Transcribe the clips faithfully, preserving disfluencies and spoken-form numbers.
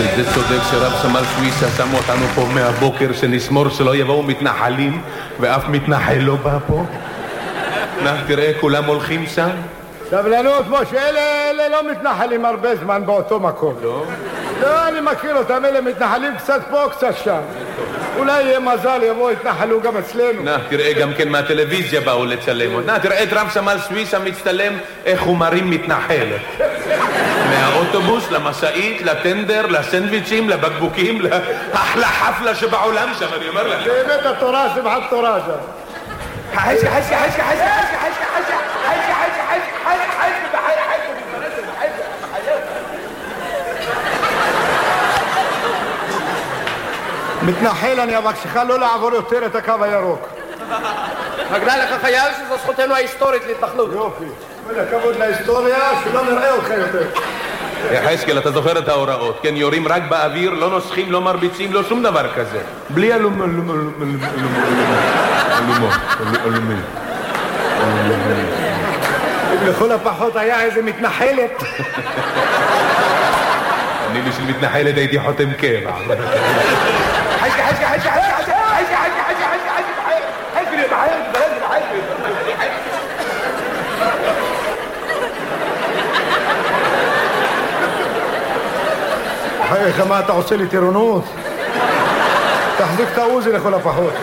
זה צודק שרב סמל סוויסה שמו אותנו פה מהבוקר שנשמור שלא יבואו מתנחלים ואף מתנחל לא בא פה. נח, תראה, כולם הולכים שם. סבלנות, משה, אלה, אלה לא מתנחלים הרבה זמן באותו מקום. לא? לא, אני מכיר אותם, אלה מתנחלים קצת פה, קצת שם. אולי יהיה מזל, יבואו, יתנחלו גם אצלנו. נח, תראה, גם כן מהטלוויזיה באו לצלם. נח, תראה את רב סמל סוויסה מצטלם איך הוא מרים מתנחלת. מהאוטובוס, למסעית, לטנדר, לסנדוויצ'ים, לבקבוקים, לאחלה חפלה שבעולם שם, אני אומר לך. באמת התורה, שמחת תורה שם. חשי, חשי, חשי, חשי, חשי, חשי, חשי, חשי, חשי, מתנחל, אני אבקשך לא לעבור יותר את הקו הירוק. מגלה לך חייל שזו זכותנו ההיסטורית להתנחלות. יופי. כל הכבוד להיסטוריה, שלא נראה אותך יותר. יחזקאל, אתה זוכר את ההוראות, כן? יורים רק באוויר, לא נוסחים, לא מרביצים, לא שום דבר כזה. בלי אלום, אלום, אלום, אלום, אלום, אלום, אלום. לכל הפחות היה איזה מתנחלת. אני בשביל מתנחלת הייתי חותם קבע. חשי, חשי, חשי, חשי, חשי, חשי, חשי, חשי, חייך, מה אתה עושה לי טירונות? תחזיק את העוזי לכל הפחות.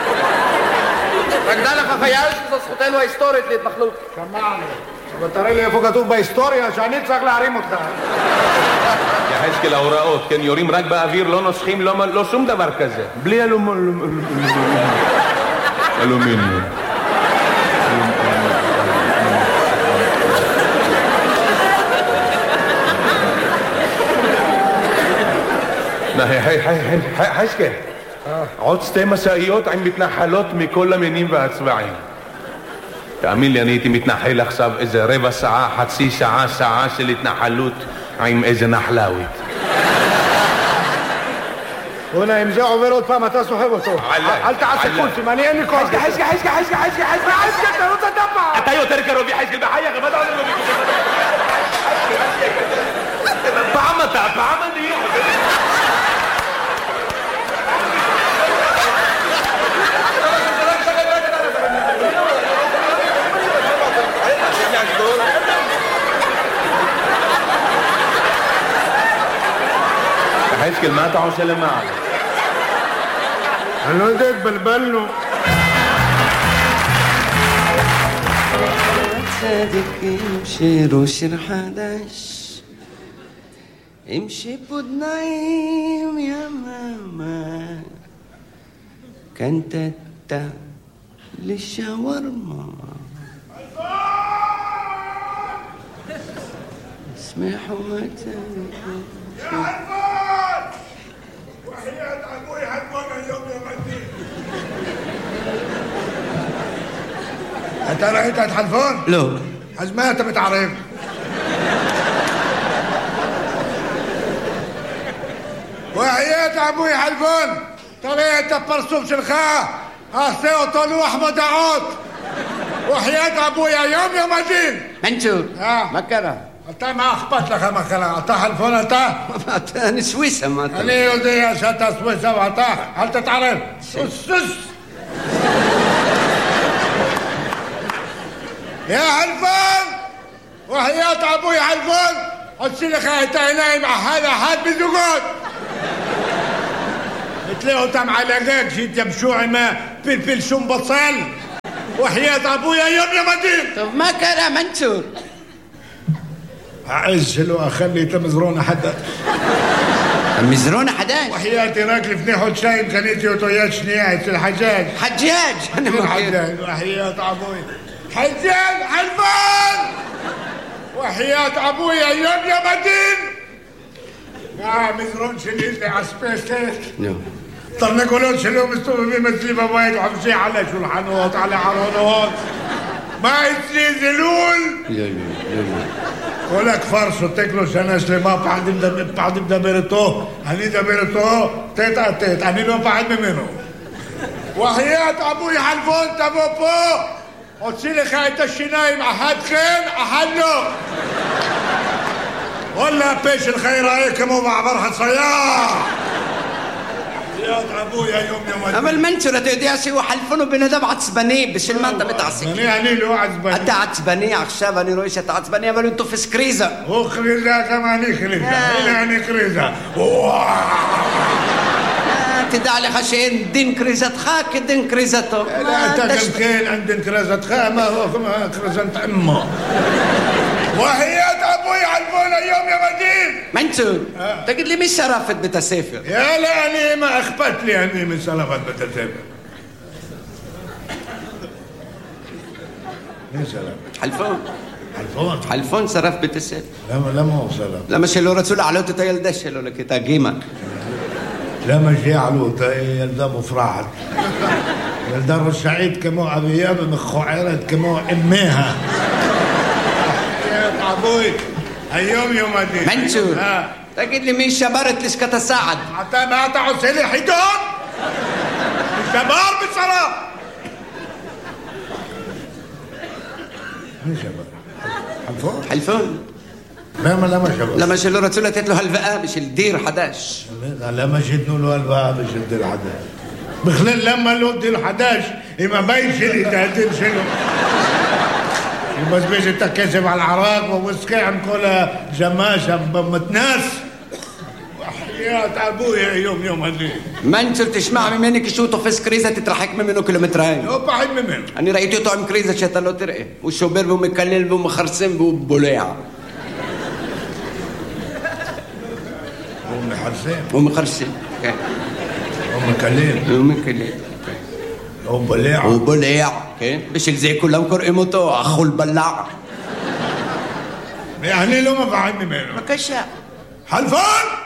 מגלה לך חייל שזו זכותנו ההיסטורית להתנחלות. שמענו. אבל תראה לי איפה כתוב בהיסטוריה שאני צריך להרים אותך. יחזקאל, ההוראות, כן? יורים רק באוויר, לא נוסחים, לא שום דבר כזה. בלי אלום, אלומיניום. חשקל, עוד שתי מסעיות עם מתנחלות מכל המינים והצבעים. תאמין לי, אני הייתי מתנחל עכשיו איזה רבע שעה, חצי שעה, שעה של התנחלות עם איזה נחלאווית. הונה, אם זה עובר עוד פעם, אתה סוחב אותו. אל תעשה קולסים, אני אין לי קולסים. חשקה, חשקה, חשקה, חשקה, חשקה, חשקה, חשקה, תרוץ את הפעם. אתה יותר קרוב יחזקאל בחייך, מה אתה עושה לו ביקוש? פעם אתה, פעם אני. חשקאל, מה אתה עושה למעלה? אני לא יודע, התבלבלנו. צדיקים שירו שיר חדש עם שיפודניים יממה קנטטה לשווארמה اسمحوا متى يا حلفان وحياة أبوي حلفان اليوم يا مدين. أنت رأيت حلفان؟ لا. אז מה אתה מתערב? وحياة أبوي حلفان ترى את הפרצוף שלך, עשה אותו לוח מודעות. وحياة أبوي היום יום הדין. מנצור, מה קרה? אתה, מה אכפת לך מה קרה? אתה חלפון אתה? אני סוויסה, מה אתה? אני יודע שאתה סוויסה ואתה, אל תתערב. סוס, סוס. יא חלפון! וחיית אבוי חלפון, הוציא לך את העיניים אחד אחד בזוגות. נתלה אותם על הגג שהתייבשו עם פלפל שום בצל. וחיית אבוי היום ימדין. טוב, מה קרה, מנצור? העז שלו אכל לי את המזרון החדש. המזרון החדש? וחייתי רק לפני חודשיים קניתי אותו יד שנייה אצל חג'אג'. חג'אג'? אני מכיר. חג'אג', וחיית אבוי. חג'אג' חלפון! וחיית אבוי היום יום הדין! המזרון שלי זה אספסת. נו. תרנגולות שלו מסתובבים אצלי בבית וחופשי על השולחנות, על הארונות. מה אצלי זה לול? כל הכפר שותק לו שנה שלמה, פחד מדבר איתו, אני מדבר איתו, תת על תת, אני לא פחד ממנו. וחיית אבוי חלפון, תבוא פה, הוציא לך את השיניים, אחת כן, אחת לא. ولا بيش الخير هيك مو بعبرها صياح يا ابويا يوم يوم اما المنشورة تقدي سوى حلفونه بندم عصباني بش المادة بتعصي يعني يعني له عصباني انت عصباني عخشاب اني رويشة عصباني قالوا انتو في سكريزة هو خريزة كمان خريزة يعني خريزة تدع لي خشين دين كريزة خاك دين كريزته لا تقل كين عند كريزة خامة هو كريزة امه وهي ابوي علفونا اليوم يا مدين منصور تقول لي مش شرفت بتسافر يا لا أنا ما أخبت لي أني من سلفت بتسافر مين سلف؟ حلفون حلفون حلفون صرف بتسافر لا لا ما هو سلف لما شلو رسول علوته تيلدش شلو لك تاقيمة لا ما جي علوته يلدم فرحت يلدم السعيد كمو أبياب مخو عيرت كمو أميها يا أبوي اليوم يوم الدين منصور تقول لي مين شبرت ليش كتساعد حتى ما تعصي لي حيدون الشبار بالصلاة مين شبر؟ حلفون؟ حلفون لا ما لا ما شبر لما شلو رسول تيت له هالفقا مش الدير حداش لا ما شدنوا له هالفقا مش الدير حداش بخلال لما له الدير حداش ما بينش اللي تهدين شنو بس بيجي تكسب على العراق ووسكي عم كلها جماشة بمتناس وحياة أبويا يوم يوم هدي منصور تسمع منك شوطه في سكريزة تترحك منه كيلومترين هو بعيد منه أنا رأيته طعم كريزة شتلو ترقي والشوبير بو مكلل بو مخرسم بو بوليع هو محرسين بو مخرسم هو مكلل بو مكلل هو بليع هو بليع مش زي كلهم كرقمته أخو البلاع يعني لو ما بعيد منه ما كشا حلفان